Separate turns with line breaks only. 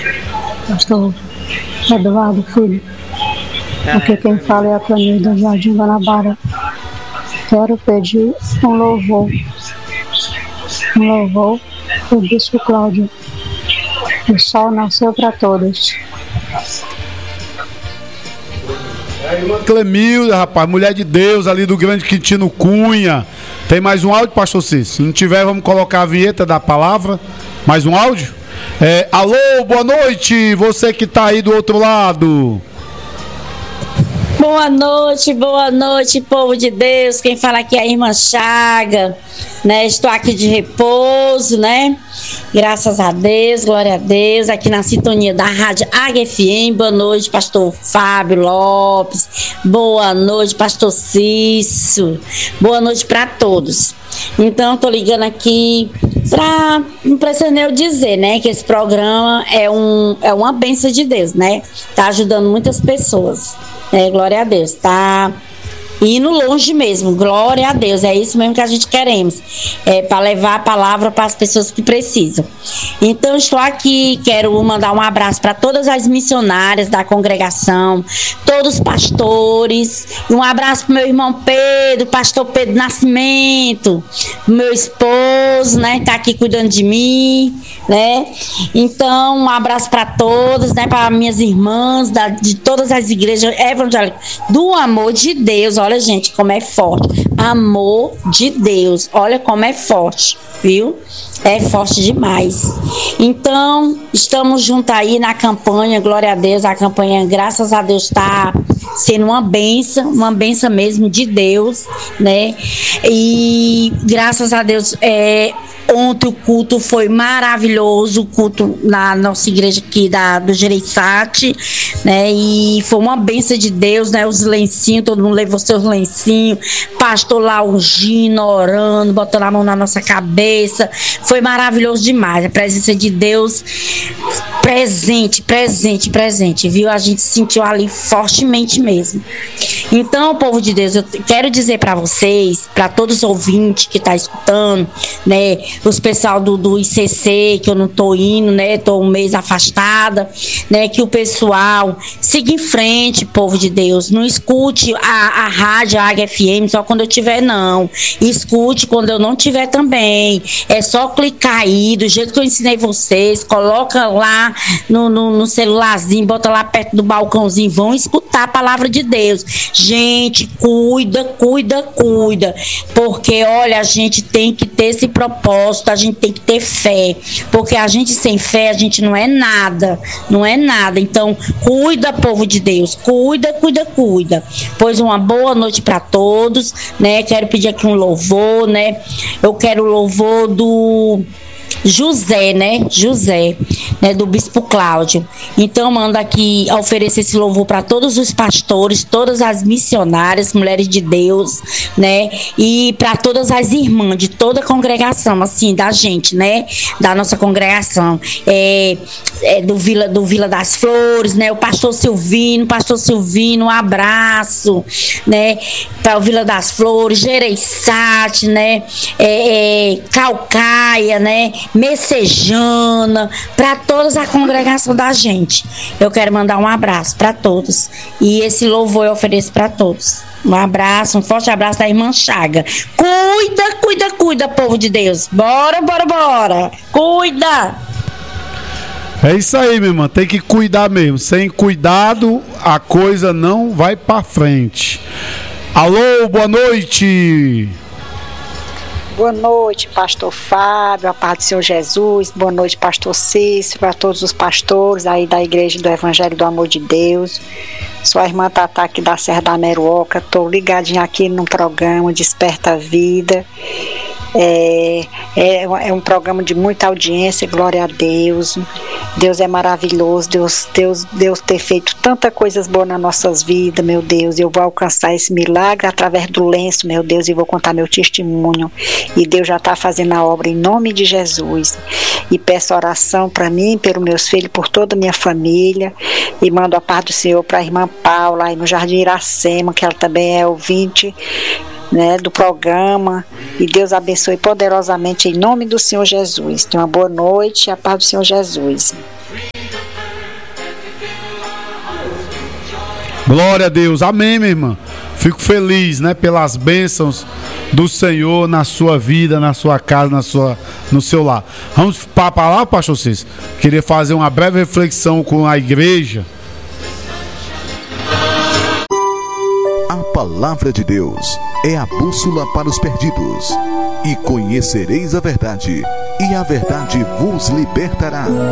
Pastor Eduardo Filho. Aqui quem fala é a Planilha do Jardim Guanabara. Quero pedir um louvor do Bispo Cláudio. O sol nasceu para todos.
É a irmã Clemilda, rapaz, mulher de Deus ali do Grande Quintino Cunha. Tem mais um áudio, pastor Cícero? Se não tiver, vamos colocar a vinheta da palavra. Mais um áudio? Alô, boa noite, você que tá aí do outro lado.
Boa noite, povo de Deus. Quem fala aqui é a irmã Chaga, né? Estou aqui de repouso, né? Graças a Deus, glória a Deus, aqui na sintonia da Rádio HFM. Boa noite, pastor Fábio Lopes. Boa noite, pastor Cício. Boa noite para todos. Então, tô ligando aqui não precisa nem eu dizer, né, que esse programa é uma bênção de Deus, né? Tá ajudando muitas pessoas. Glória a Deus, tá indo longe mesmo, glória a Deus, é isso mesmo que a gente queremos, para levar a palavra para as pessoas que precisam. Então estou aqui, quero mandar um abraço para todas as missionárias da congregação, todos os pastores, um abraço para meu irmão Pedro, pastor Pedro Nascimento, meu esposo, né, tá aqui cuidando de mim, né? Então um abraço para todos, né, para minhas irmãs de todas as igrejas evangélicas do amor de Deus. Olha, gente, como é forte. Amor de Deus. Olha como é forte, viu? É forte demais. Então, estamos juntos aí na campanha, glória a Deus. A campanha, graças a Deus, está sendo uma bênção mesmo de Deus, né? E graças a Deus, ontem o culto foi maravilhoso, o culto na nossa igreja aqui do Jereissati, né? E foi uma bênção de Deus, né? Os lencinhos, todo mundo levou seus lencinhos, pastor lá ungindo, orando, botando a mão na nossa cabeça. Foi maravilhoso demais, a presença de Deus presente, viu? A gente sentiu ali fortemente mesmo. Então, povo de Deus, eu quero dizer para vocês, para todos os ouvintes que tá escutando, né? Os pessoal do ICC, que eu não tô indo, né? Tô um mês afastada, né? Que o pessoal siga em frente, povo de Deus. Não escute a rádio, a HFM, só quando eu tiver, não. Escute quando eu não tiver também. É só clicar aí, do jeito que eu ensinei vocês, coloca lá no celularzinho, bota lá perto do balcãozinho, vão escutar a palavra de Deus. Gente, cuida, porque, olha, a gente tem que ter esse propósito, a gente tem que ter fé, porque a gente sem fé, a gente não é nada, então, cuida, povo de Deus, cuida, pois uma boa noite para todos, né, quero pedir aqui um louvor, né, eu quero o louvor do José, né, do Bispo Cláudio. Então manda aqui oferecer esse louvor para todos os pastores, todas as missionárias, mulheres de Deus, né, e para todas as irmãs de toda a congregação, assim, da gente, né, da nossa congregação, do Vila das Flores, né, o pastor Silvino, um abraço, né, para o Vila das Flores, Jereissati, né, Calcaia, né, Messejana, para toda a congregação da gente. Eu quero mandar um abraço para todos. E esse louvor eu ofereço para todos. Um abraço, um forte abraço da irmã Chaga. Cuida, povo de Deus. Bora. Cuida!
É isso aí, minha irmã. Tem que cuidar mesmo. Sem cuidado, a coisa não vai para frente. Alô, boa noite.
Boa noite, pastor Fábio, a paz do Senhor Jesus. Boa noite, pastor Cícero, a todos os pastores aí da Igreja do Evangelho do Amor de Deus. Sou a irmã Tatá aqui da Serra da Meruoca. Estou ligadinha aqui no programa Desperta a Vida. É um programa de muita audiência, glória a Deus. Deus é maravilhoso, Deus ter feito tanta coisas boas nas nossas vidas, meu Deus. Eu vou alcançar esse milagre através do lenço, meu Deus, e vou contar meu testemunho. E Deus já está fazendo a obra em nome de Jesus. E peço oração para mim, pelos meus filhos, por toda a minha família. E mando a paz do Senhor para a irmã Paula, aí no Jardim Iracema, que ela também é ouvinte, né, do programa, e Deus abençoe poderosamente em nome do Senhor Jesus. Tenha uma boa noite e a paz do Senhor Jesus.
Glória a Deus. Amém, minha irmã. Fico feliz, né, pelas bênçãos do Senhor na sua vida, na sua casa, no seu lar. Vamos para a palavra, pastor Cícero? Queria fazer uma breve reflexão com a igreja.
A palavra de Deus é a bússola para os perdidos. E conhecereis a verdade, e a verdade vos libertará.